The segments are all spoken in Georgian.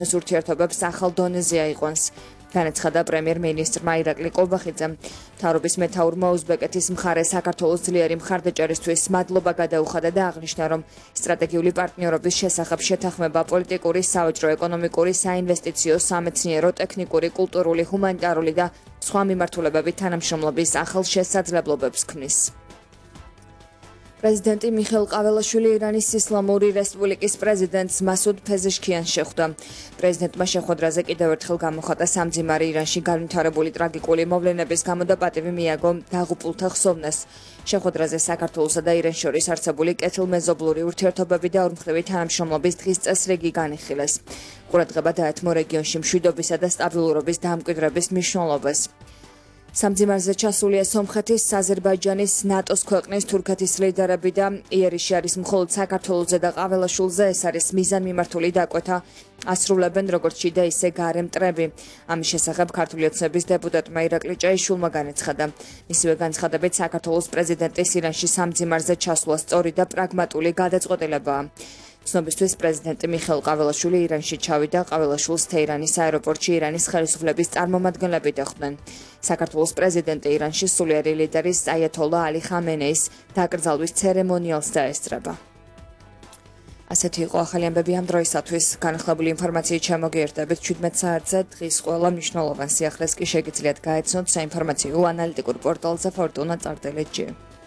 ურთიერთობებს ახალ დონეზე აიყვანს. განაცხადა პრემიერ-მინისტრმა ირაკლი ყობახიძემ. მთავრობის მეთაურმა უზბეკეთის მხარეს საქართველოს ძლიერი მხარდაჭერისთვის მადლობა გადაუხადა და აღნიშნა, რომ სტრატეგიული პარტნიორობის შესახებ შეთანხმება პოლიტიკური, სავაჭრო, ეკონომიკური, საინვესტიციო, სამეცნიერო, ტექნიკური, კულტურული, ჰუმანიტარული და სხვა მიმართულებებით თანამშრომლობის ახალ შესაძლებლობებს ქმნის. პრეზიდენტი მიხეილ ყაველაშვილი ირანის ისლამური რესპუბლიკის პრეზიდენტს მასუდ ფეზეშქიანს შეხვდა. პრეზიდენტმა შეხვედრაზე კიდევ ერთხელ გამოხატა სამძიმარი ირანში განვითარებული ტრაგიკული მოვლენების გამო და პატივი მიაგო დაღუპულთა ხსოვნას. შეხვედრაზე საქართველოსა და ირანს შორის არსებული კეთილმეზობლური ურთიერთობები და ორმხრივი თანამშრომლობის დღის წესრიგი განიხილეს. ყურადღება დაეთმო რეგიონში მშვიდობისა და სტაბილურობის დამკვიდრების მნიშვნელობას. სამძიმარზე ჩასულია სომხეთის, აზერბაიჯანის, ნატოს ქვეყნის, თურქეთის ლიდერები და იერიში არის მხოლოდ საქართველოზე და ყაველაშვილზე ეს არის მიზანმიმართული დაკვეთა ასრულებენ როგორც შიდა ისე გარე მტრები. ამის შესახებ ქართული ოცნების დეპუტატმა ირაკლი ჭაიშვილმა განაცხადა. მისივე განცხადებით საქართველოს პრეზიდენტის ირანში სამძიმარზე ჩასვლა სწორი და პრაგმატული გადაწყვეტილებაა. ცნობისთვის პრეზიდენტი მიხეილ ყაველაშვილი ირანში ჩავიდა, ყაველაშვილს თეირანის აეროპორტში ირანის ხელისუფლების წარმომადგენლები დახვდნენ. საქართველოს პრეზიდენტი ირანში სულიერი ლიდერის აიათოლა ალი ხამენეის დაკრძალვის ცერემონიალს დაესწრება. ასეთი იყო ახალი ამბები ამ დროისათვის. განახლებული ინფორმაციით შემოგიერთდებით 17 საათზე. დღის ყველა მნიშვნელოვან სიახლეს კი შეგიძლიათ გაეცნოთ საინფორმაციო ანალიტიკურ პორტალზე fortuna.lg.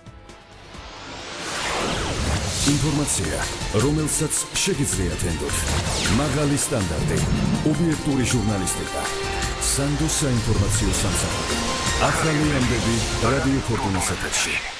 ინფორმაცია, რომელსაც შეგიძლიათ ენდოთ. მაღალი სტანდარტი, ობიექტური ჟურნალისტიკა. სანდოს საინფორმაციო სამსახური. ახალი ამბები რადიო ფორტუნას ეთერში.